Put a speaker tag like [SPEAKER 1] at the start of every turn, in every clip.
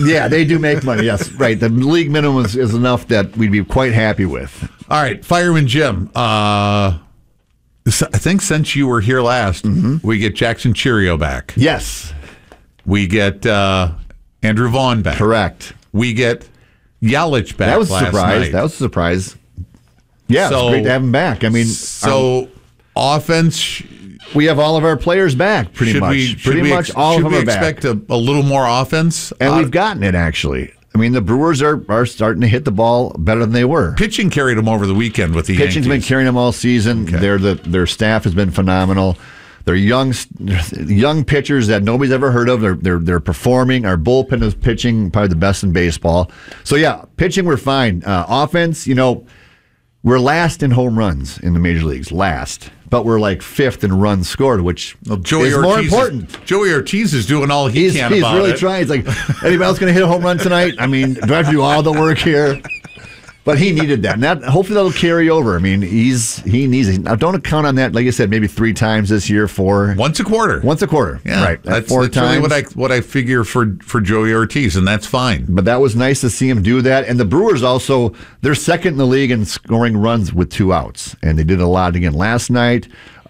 [SPEAKER 1] Yeah, they do make money. Yes, right. The league minimum is enough that we'd be quite happy with.
[SPEAKER 2] All right, Fireman Jim. I think since you were here last, we get Jackson Cheerio back.
[SPEAKER 1] Yes,
[SPEAKER 2] we get Andrew Vaughn back.
[SPEAKER 1] Correct.
[SPEAKER 2] We get Yelich back.
[SPEAKER 1] That was a
[SPEAKER 2] last
[SPEAKER 1] surprise.
[SPEAKER 2] night.
[SPEAKER 1] That was a surprise. Yeah,
[SPEAKER 2] So-
[SPEAKER 1] it's great to have him back. I mean,
[SPEAKER 2] offense.
[SPEAKER 1] we have all of our players back pretty much. All of them are back.
[SPEAKER 2] Expect a little more offense?
[SPEAKER 1] And we've gotten it, actually. I mean, the Brewers are starting to hit the ball better than they were.
[SPEAKER 2] Pitching carried them over the weekend with the
[SPEAKER 1] Pitching's
[SPEAKER 2] Yankees.
[SPEAKER 1] been carrying them all season.
[SPEAKER 2] Okay.
[SPEAKER 1] Their staff has been phenomenal. They're young pitchers that nobody's ever heard of. They're performing. Our bullpen is pitching probably the best in baseball. So yeah, pitching we're fine. Offense, we're last in home runs in the major leagues, but we're like fifth in runs scored, which is more important.
[SPEAKER 2] Joey Ortiz is doing all
[SPEAKER 1] He's
[SPEAKER 2] about it.
[SPEAKER 1] really trying. He's like, anybody else going to hit a home run tonight? I mean, do I have to do all the work here? But he needed that. And hopefully that'll carry over. I mean, he needs it. Now, don't count on that, like I said, maybe 3 times this year.
[SPEAKER 2] Once a quarter.
[SPEAKER 1] Yeah, right.
[SPEAKER 2] That's
[SPEAKER 1] 4 times.
[SPEAKER 2] Really what I figure for Joey Ortiz, and that's fine.
[SPEAKER 1] But that was nice to see him do that. And the Brewers also, they're second in the league in scoring runs with 2 outs. And they did a lot again last night.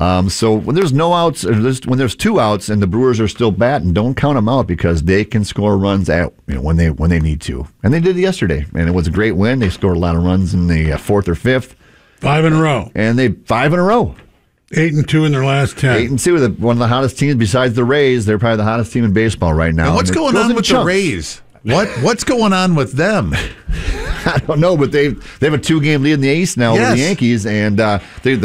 [SPEAKER 1] So when there's no outs, when there's 2 outs and the Brewers are still batting, don't count them out because they can score runs out when they need to. And they did it yesterday, and it was a great win. They scored a lot of runs in the 4th or 5th.
[SPEAKER 3] 5 in a row.
[SPEAKER 1] And 5 in a row.
[SPEAKER 3] 8-2 in their last 10.
[SPEAKER 1] 8-2, one of the hottest teams besides the Rays. They're probably the hottest team in baseball right now.
[SPEAKER 2] And what's going on with the Rays? What's going on with them?
[SPEAKER 1] I don't know, but they have a 2-game lead in the East now over the Yankees, and they're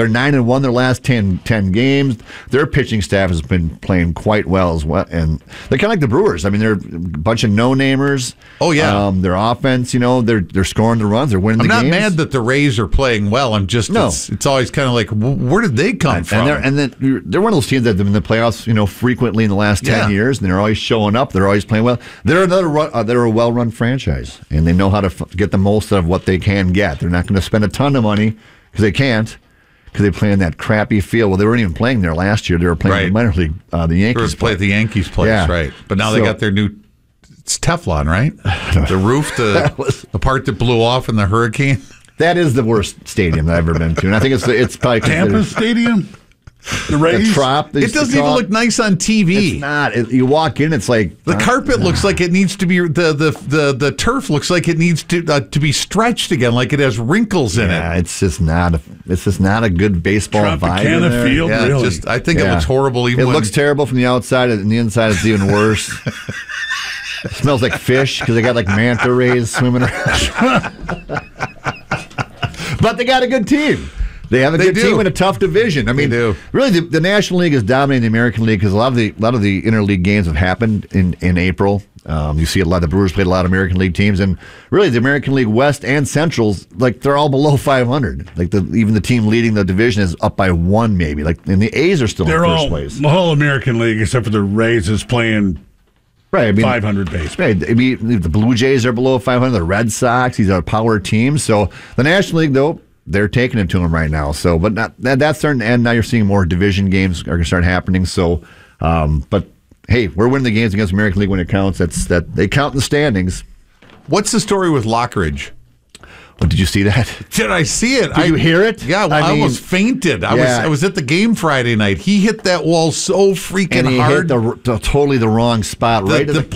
[SPEAKER 1] 9-1 their last 10 games. Their pitching staff has been playing quite well as well, and they're kind of like the Brewers. I mean, they're a bunch of no-namers.
[SPEAKER 2] Oh yeah,
[SPEAKER 1] their offense, they're scoring the runs, they're winning the games.
[SPEAKER 2] I'm not mad that the Rays are playing well. I'm just it's always kind of like, where did they come from?
[SPEAKER 1] And they're one of those teams that have been in the playoffs, frequently in the last 10 years, and they're always showing up. They're always playing well. They're they're a well-run franchise, and they know how to get the most out of what they can get. They're not going to spend a ton of money because they can't, because they play in that crappy field. Well, they weren't even playing there last year. They were playing in the minor league. The Yankees
[SPEAKER 2] play at the Yankees place, right? But now they got their new. It's Teflon, right? The roof, the part that blew off in the hurricane.
[SPEAKER 1] That is the worst stadium that I've ever been to, and I think it's probably
[SPEAKER 3] Tampa Stadium. The Rays.
[SPEAKER 1] The Trop.
[SPEAKER 2] It doesn't even look nice on TV.
[SPEAKER 1] It's not. You walk in, it's like
[SPEAKER 2] the carpet looks like it needs to be the turf looks like it needs to be stretched again, like it has wrinkles in it.
[SPEAKER 1] Yeah, it's just not a good baseball vibe in there.
[SPEAKER 3] Field,
[SPEAKER 2] yeah,
[SPEAKER 3] really.
[SPEAKER 2] I think it looks horrible.
[SPEAKER 1] It looks terrible from the outside, and the inside it's even worse. It smells like fish because they got like manta rays swimming around. But they got a good team. They have a good team in a tough division. I mean, really, the National League is dominating the American League because a lot of the interleague games have happened in April. You see a lot of the Brewers played a lot of American League teams, and really the American League West and Centrals, like they're all below 500. Like even the team leading the division is up by 1 maybe. Like, and the A's are still in first place.
[SPEAKER 3] The whole American League, except for the Rays, is playing.
[SPEAKER 1] Right,
[SPEAKER 3] 500 base.
[SPEAKER 1] Right, the Blue Jays are below 500. The Red Sox, these are power teams. So the National League, though, they're taking it to them right now. So, but that's starting to end. Now you're seeing more division games are going to start happening. So, but hey, we're winning the games against the American League when it counts. That they count in the standings.
[SPEAKER 2] What's the story with Lockridge?
[SPEAKER 1] Oh, did you see that?
[SPEAKER 2] Did I see it?
[SPEAKER 1] Did you hear it?
[SPEAKER 2] Yeah, I almost fainted. I was at the game Friday night. He hit that wall so freaking hard.
[SPEAKER 1] Hit totally the wrong spot, right at the